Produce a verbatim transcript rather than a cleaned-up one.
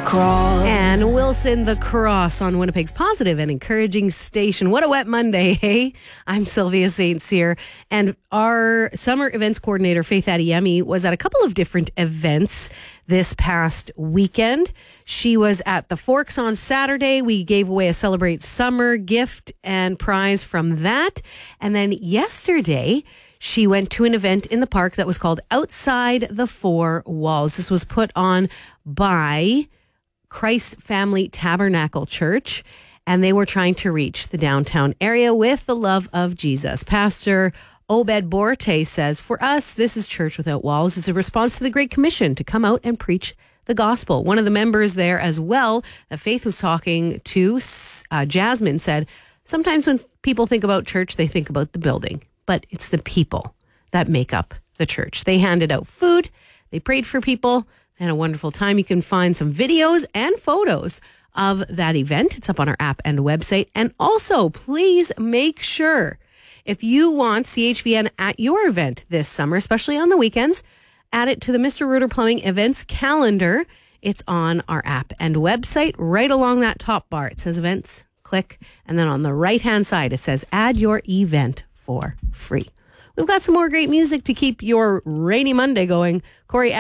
crawl. And Wilson the Cross on Winnipeg's positive and encouraging station. What a wet Monday, hey? I'm Sylvia Saint Cyr, and our summer events coordinator, Faith Adeyemi, was at a couple of different events this past weekend. She was at the Forks on Saturday. We gave away a Celebrate Summer gift and prize from that. And then yesterday, she went to an event in the park that was called Outside the Four Walls. This was put on by Christ Family Tabernacle Church, and they were trying to reach the downtown area with the love of Jesus. Pastor Obed Borte says, for us, this is Church Without Walls. It's a response to the Great Commission to come out and preach the gospel. One of the members there as well, that Faith was talking to, uh, Jasmine, said, sometimes when people think about church, they think about the building, but it's the people that make up the church. They handed out food. They prayed for people. They had a wonderful time. You can find some videos and photos of that event. It's up on our app and website. And also, please make sure, if you want C H V N at your event this summer, especially on the weekends, add it to the Mister Reuter Plumbing events calendar. It's on our app and website. Right along that top bar, it says events. Click. And then on the right-hand side, it says add your event for free. We've got some more great music to keep your rainy Monday going. Corey